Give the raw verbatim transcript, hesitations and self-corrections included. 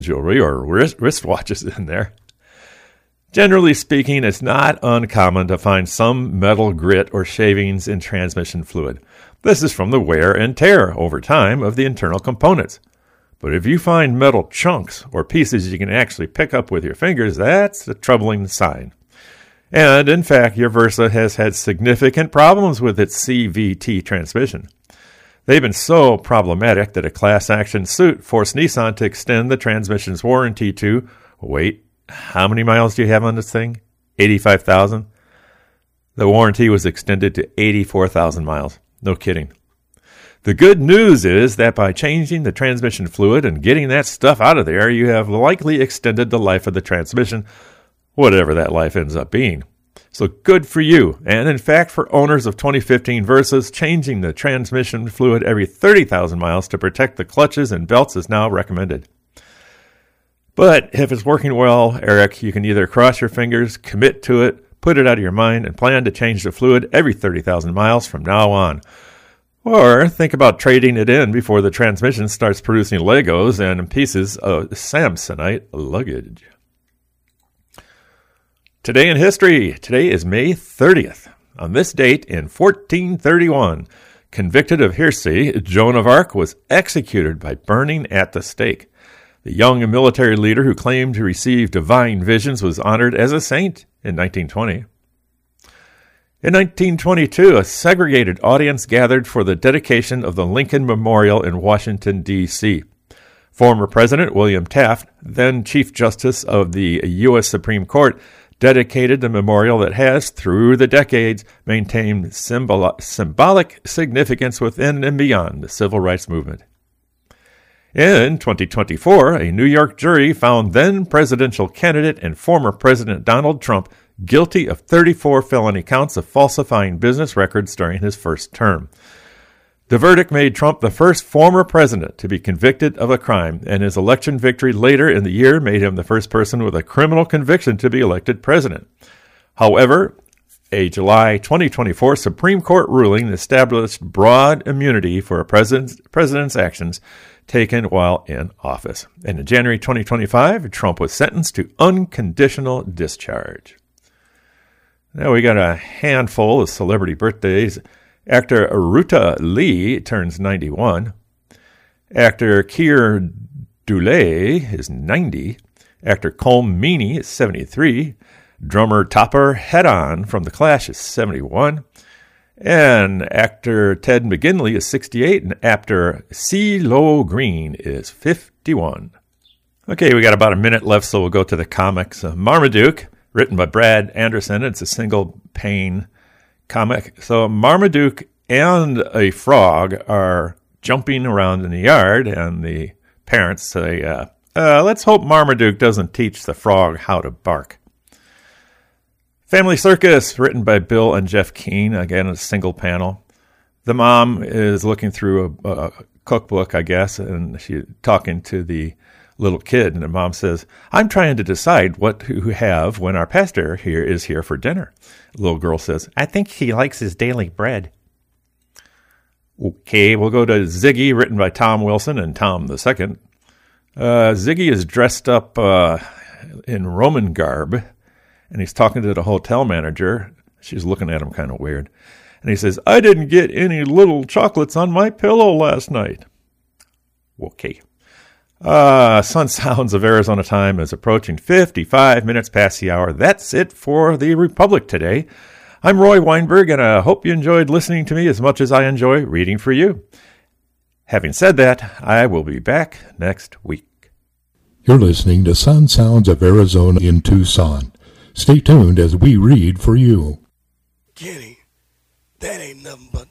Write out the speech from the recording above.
jewelry or wrist wristwatches in there. Generally speaking, it's not uncommon to find some metal grit or shavings in transmission fluid. This is from the wear and tear over time of the internal components. But if you find metal chunks or pieces you can actually pick up with your fingers, that's a troubling sign. And in fact, your Versa has had significant problems with its C V T transmission. They've been so problematic that a class action suit forced Nissan to extend the transmission's warranty to, wait, how many miles do you have on this thing? eighty-five thousand? The warranty was extended to eighty-four thousand miles. No kidding. The good news is that by changing the transmission fluid and getting that stuff out of there, you have likely extended the life of the transmission, whatever that life ends up being. So good for you. And in fact, for owners of twenty fifteen Versas, changing the transmission fluid every thirty thousand miles to protect the clutches and belts is now recommended. But if it's working well, Eric, you can either cross your fingers, commit to it, put it out of your mind, and plan to change the fluid every thirty thousand miles from now on. Or think about trading it in before the transmission starts producing Legos and pieces of Samsonite luggage. Today in history. Today is May thirtieth. On this date in fourteen thirty-one, convicted of heresy, Joan of Arc was executed by burning at the stake. The young military leader who claimed to receive divine visions was honored as a saint in nineteen twenty. In nineteen twenty-two, a segregated audience gathered for the dedication of the Lincoln Memorial in Washington, D C Former President William Taft, then Chief Justice of the U S Supreme Court, dedicated the memorial that has, through the decades, maintained symbol- symbolic significance within and beyond the civil rights movement. In twenty twenty-four, a New York jury found then-presidential candidate and former President Donald Trump guilty of thirty-four felony counts of falsifying business records during his first term. The verdict made Trump the first former president to be convicted of a crime, and his election victory later in the year made him the first person with a criminal conviction to be elected president. However, a July twenty twenty-four Supreme Court ruling established broad immunity for a president's, president's actions taken while in office. And in January twenty twenty-five, Trump was sentenced to unconditional discharge. Now we got a handful of celebrity birthdays. Actor Ruta Lee turns ninety-one. Actor Keir Dullea is ninety. Actor Colm Meaney is seventy-three. Drummer Topper Head-On from The Clash is seventy-one. And actor Ted McGinley is sixty-eight. And actor CeeLo Green is fifty-one. Okay, we got about a minute left, so we'll go to the comics. Uh, Marmaduke, written by Brad Anderson. It's a single-pane comic. So Marmaduke and a frog are jumping around in the yard, and the parents say, uh, uh, let's hope Marmaduke doesn't teach the frog how to bark. Family Circus, written by Bill and Jeff Keane, again, a single panel. The mom is looking through a, a cookbook, I guess, and she's talking to the little kid, and the mom says, I'm trying to decide what to have when our pastor here is here for dinner. The little girl says, I think he likes his daily bread. Okay, we'll go to Ziggy, written by Tom Wilson and Tom the Second. Uh, Ziggy is dressed up uh, in Roman garb, and he's talking to the hotel manager. She's looking at him kind of weird. And he says, I didn't get any little chocolates on my pillow last night. Okay. Uh, Sun Sounds of Arizona time is approaching fifty-five minutes past the hour. That's it for the Republic today. I'm Roy Weinberg, and I hope you enjoyed listening to me as much as I enjoy reading for you. Having said that, I will be back next week. You're listening to Sun Sounds of Arizona in Tucson. Stay tuned as we read for you. Kenny, that ain't nothing but